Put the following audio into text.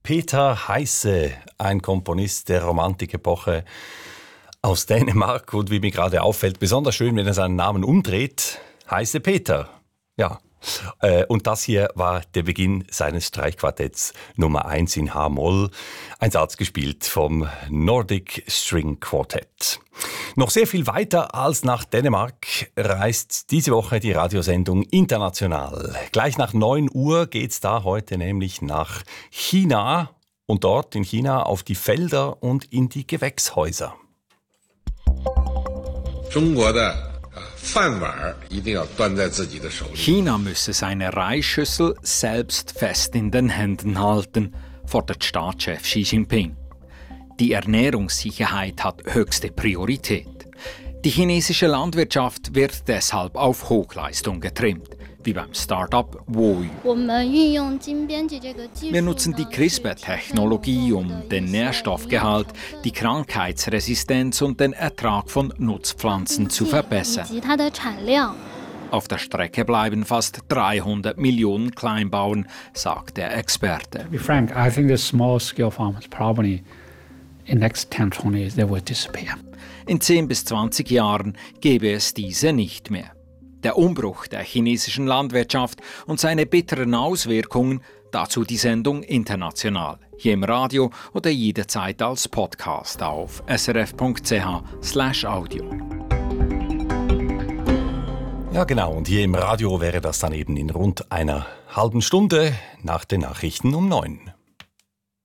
Peter Heise, ein Komponist der Romantik-Epoche aus Dänemark und wie mir gerade auffällt, besonders schön, wenn er seinen Namen umdreht, Heise Peter. Ja. Und das hier war der Beginn seines Streichquartetts Nummer 1 in H-Moll. Ein Satz gespielt vom Nordic String Quartet. Noch sehr viel weiter als nach Dänemark reist diese Woche die Radiosendung international. Gleich nach 9 Uhr geht's da heute nämlich nach China und dort in China auf die Felder und in die Gewächshäuser. China müsse seine Reisschüssel selbst fest in den Händen halten, fordert Staatschef Xi Jinping. Die Ernährungssicherheit hat höchste Priorität. Die chinesische Landwirtschaft wird deshalb auf Hochleistung getrimmt, wie beim Start-up Woyu. Wir nutzen die CRISPR-Technologie, um den Nährstoffgehalt, die Krankheitsresistenz und den Ertrag von Nutzpflanzen zu verbessern. Auf der Strecke bleiben fast 300 Millionen Kleinbauern, sagt der Experte. To be frank, I think the small-scale farmers probably in the next 10, 20 years they will disappear. In 10 bis 20 Jahren gäbe es diese nicht mehr. Der Umbruch der chinesischen Landwirtschaft und seine bitteren Auswirkungen, dazu die Sendung international, hier im Radio oder jederzeit als Podcast auf srf.ch/audio. Ja genau, und hier im Radio wäre das dann eben in rund einer halben Stunde nach den Nachrichten um 9.